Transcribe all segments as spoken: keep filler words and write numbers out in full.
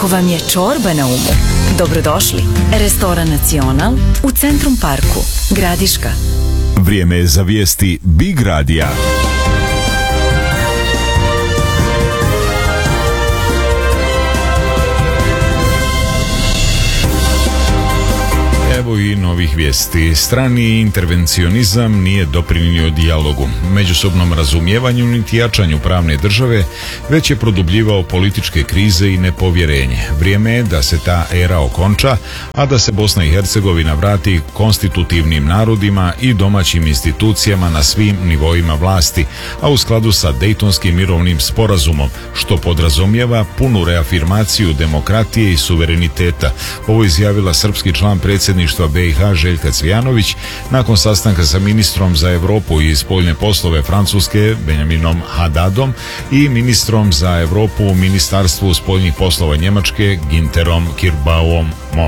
Ako vam je čorba na umu, dobrodošli. Restoran Nacional u Centrum Parku, Gradiška. Vrijeme je za vijesti Big Radija. Evo i novih vijesti. Strani intervencionizam nije doprinio dijalogu, međusobnom razumijevanju niti jačanju pravne države, već je produbljivao političke krize i nepovjerenje. Vrijeme je da se ta era okonča, a da se Bosna i Hercegovina vrati konstitutivnim narodima i domaćim institucijama na svim nivoima vlasti, a u skladu sa Dejtonskim mirovnim sporazumom, što podrazumijeva punu reafirmaciju demokratije i suvereniteta. Ovo izjavila srpski član predsjedništva B i H Željka Cvijanović nakon sastanka sa ministrom za Europu i spoljne poslove Francuske Benjaminom Hadadom i ministrom za Europu u Ministarstvu spoljnih poslova Njemačke Ginterom Kirbauom.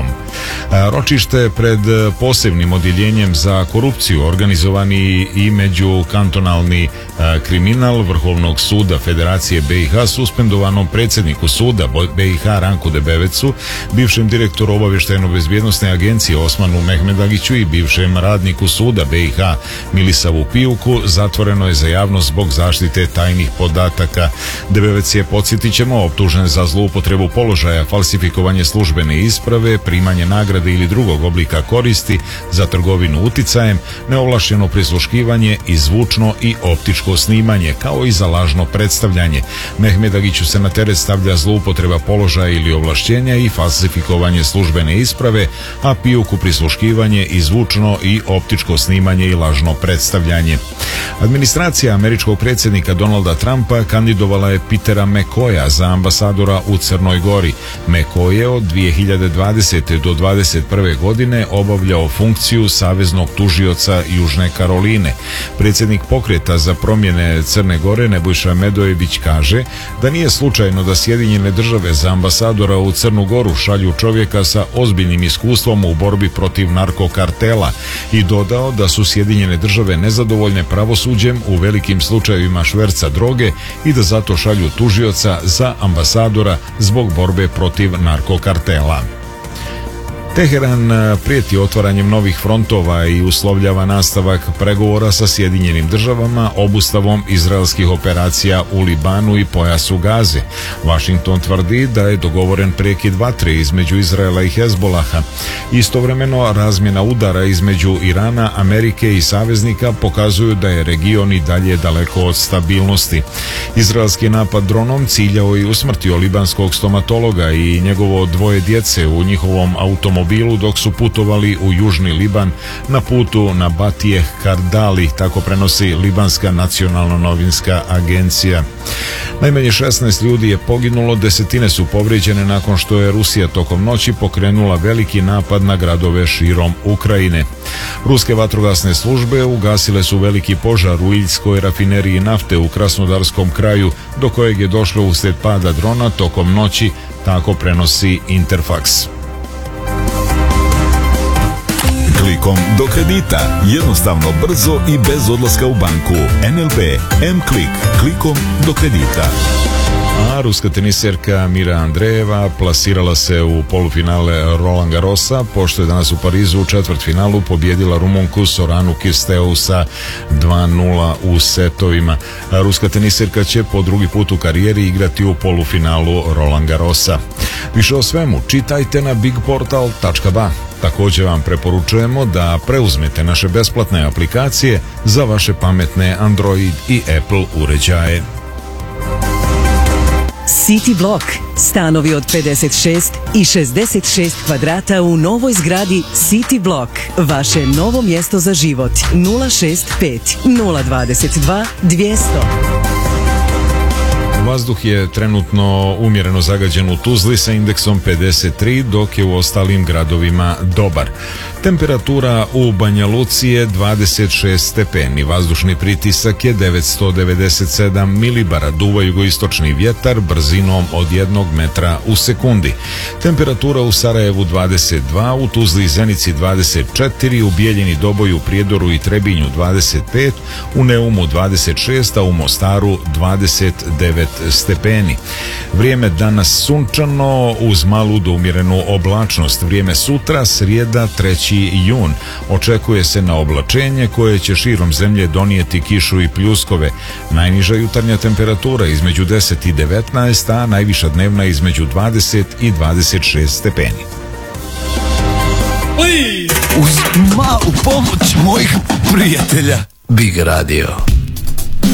Ročište pred posebnim odjeljenjem za korupciju, organizovani i međukantonalni kriminal Vrhovnog suda Federacije B i H, suspendovanom predsjedniku suda B i H Ranku Debevecu, bivšem direktoru obavještajno-bezbjednosne agencije Osmanu Mehmedagiću i bivšem radniku suda B i H Milisavu Pijuku, zatvoreno je za javnost zbog zaštite tajnih podataka. Debevec je, podsjetit ćemo, optužen za zloupotrebu položaja, falsifikovanje službene isprave, primanje nagrade ili drugog oblika koristi za trgovinu uticajem, neovlašteno prisluškivanje i zvučno i optičko snimanje, kao i za lažno predstavljanje. Mehmedagiću se na teret stavlja zloupotreba položaja ili ovlašćenja i falsifikovanje službene isprave, a Pijuku prisluškivanje i zvučno i optičko snimanje i lažno predstavljanje. Administracija američkog predsjednika Donalda Trumpa kandidovala je Petera McCoya za ambasadora u Crnoj Gori. McCoy je od dvije hiljade dvadesete do dvadeset prve godine obavljao funkciju saveznog tužioca Južne Karoline. Predsjednik Pokreta za promjene Crne Gore Nebojša Medojević kaže da nije slučajno da Sjedinjene države za ambasadora u Crnu Goru šalju čovjeka sa ozbiljnim iskustvom u borbi protiv narkokartela i dodao da su Sjedinjene države nezadovoljne pravosuđem u velikim slučajevima šverca droge i da zato šalju tužioca za ambasadora zbog borbe protiv narkokartela. Teheran prijeti otvaranjem novih frontova i uslovljava nastavak pregovora sa Sjedinjenim državama obustavom izraelskih operacija u Libanu i pojasu Gaze. Washington tvrdi da je dogovoren prekid vatre između Izraela i Hezbolaha. Istovremeno, razmjena udara između Irana, Amerike i saveznika pokazuju da je region i dalje daleko od stabilnosti. Izraelski napad dronom ciljao i usmrtio libanskog stomatologa i njegovo dvoje djece u njihovom automobilu dok su putovali u južni Liban na putu na Batijeh Kardali, tako prenosi Libanska nacionalna novinska agencija. Najmanje šesnaest ljudi je poginulo, desetine su povrijeđene nakon što je Rusija tokom noći pokrenula veliki napad na gradove širom Ukrajine. Ruske vatrogasne službe ugasile su veliki požar u Iljskoj rafineriji nafte u Krasnodarskom kraju, do kojeg je došlo uslijed pada drona tokom noći, tako prenosi Interfax. Klikom do kredita. Jednostavno, brzo i bez odlaska u banku. N L B M-Klik. Klikom do kredita. A ruska teniserka Mira Andreeva plasirala se u polufinale Roland Garrosa, pošto je danas u Parizu u četvrtfinalu pobjedila Rumunku Soranu Kirsteu sa dva nula u setovima. Ruska teniserka će po drugi put u karijeri igrati u polufinalu Roland Garrosa. Više o svemu čitajte na bigportal tačka ba. Također vam preporučujemo da preuzmete naše besplatne aplikacije za vaše pametne Android i Apple uređaje. City Block. Stanovi od pedeset šest i šezdeset šest kvadrata u novoj zgradi City Block. Vaše novo mjesto za život. nula šest pet nula dvadeset dva dvjesto. Vazduh je trenutno umjereno zagađen u Tuzli sa indeksom pedeset tri, dok je u ostalim gradovima dobar. Temperatura u Banja Luci je dvadeset šest stepeni, vazdušni pritisak je devetsto devedeset sedam milibara, duva jugoistočni vjetar brzinom od jednog metra u sekundi. Temperatura u Sarajevu dvadeset dva, u Tuzli i Zenici dvadeset četiri, u Bijeljini, Doboju, Prijedoru i Trebinju dvadeset pet, u Neumu dvadeset šest, a u Mostaru dvadeset devet stepeni. Vrijeme danas sunčano uz malu do umjerenu oblačnost. Vrijeme sutra, srijeda treći jun. Očekuje se na oblačenje koje će širom zemlje donijeti kišu i pljuskove. Najniža jutarnja temperatura između deset i devetnaest, a najviša dnevna između dvadeset i dvadeset šest stepeni. Uz malu pomoć mojih prijatelja Big Radio.